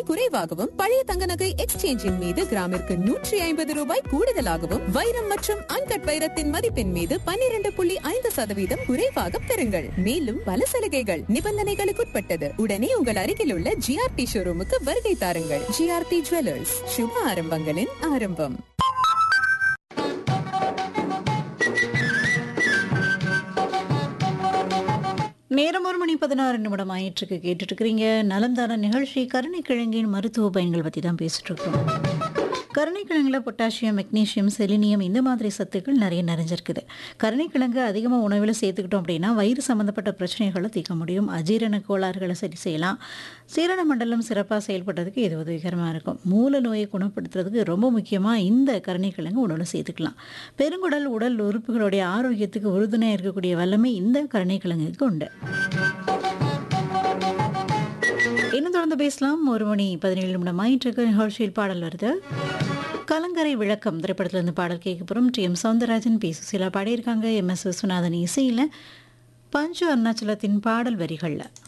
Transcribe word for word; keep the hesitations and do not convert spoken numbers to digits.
குறைவாகவும், பழைய தங்க நகை எக்ஸ்சேஞ்சின் மீது கிராமிற்கு நூற்றி ஐம்பது ரூபாய் கூடுதலாகவும், வைரம் மற்றும் அன்கட் வைரத்தின் மதிப்பின் மீது பன்னிரண்டு புள்ளி ஐந்து சதவீதம் குறைவாக பெறுங்கள். மேலும் பல சலுகைகள் நிபந்தனைகளுக்குட்பட்டது. உடனே உங்கள் அருகில் உள்ள ஜிஆர்டி ஷோரூமுக்கு வருகை தாருங்கள். ஜிஆர்டி ஜுவல்லர்ஸ், சுப ஆரம்பங்களின் ஆரம்பம். நேரம் ஒரு மணி பதினாறு நிமிடம் ஆயிற்றுக்கு கேட்டுட்டு இருக்கிறீங்க. நலம்தான நிகழ்ச்சி. கருணைக்கிழங்கின் மருத்துவ பயன்கள் பற்றி தான் பேசிட்டு இருக்கோம். கருணைக்கிழங்குல பொட்டாசியம், மெக்னீஷியம், செலினியம் இந்த மாதிரி சத்துக்கள் நிறைய நிறைஞ்சிருக்குது. கருணைக்கிழங்கு அதிகமாக உணவில் சேர்த்துக்கிட்டோம் அப்படின்னா வயிறு சம்மந்தப்பட்ட பிரச்சனைகளை தீர்க்க முடியும். அஜீரண கோளாறுகளை சரி செய்யலாம். சீரண மண்டலம் சிறப்பாக செயல்படுறதுக்கு இது உதவிகரமாக இருக்கும். மூல நோயை குணப்படுத்துறதுக்கு ரொம்ப முக்கியமாக இந்த கருணைக்கிழங்கு உணவில் சேர்த்துக்கலாம். பெருங்குடல் உடல் உறுப்புகளுடைய ஆரோக்கியத்துக்கு உறுதுணையாக இருக்கக்கூடிய வல்லமை இந்த கருணைக்கிழங்குக்கு உண்டு. இன்னும் தொடர்ந்து பேசலாம். ஒரு மணி பதினேழு நிமிடம் ஆயிட்டு நிகழ்ச்சியில் பாடல் வருது. கலங்கரை விளக்கம் திரைப்படத்திலிருந்து பாடல் கேட்க போகிறோம். D M Soundararajan, B Susheela பாடியிருக்காங்க. எம் எஸ் விஸ்வநாதன் இசையில் பஞ்சு அருணாச்சலத்தின் பாடல் வரிகளில்